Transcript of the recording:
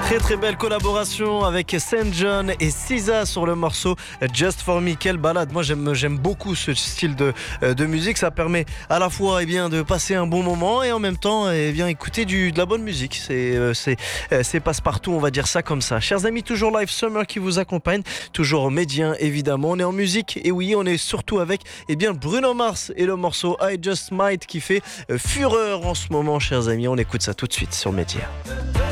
Très belle collaboration avec Saint John et SZA sur le morceau Just For Me. Quelle balade, moi j'aime beaucoup ce style de musique. Ça permet à la fois de passer un bon moment et en même temps écouter de la bonne musique. C'est passe-partout, on va dire ça comme ça. Chers amis, toujours Live Summer qui vous accompagne, toujours Médien évidemment. On est en musique et oui, on est surtout avec Bruno Mars et le morceau I Just Might qui fait fureur en ce moment, chers amis. On écoute ça tout de suite sur Médien.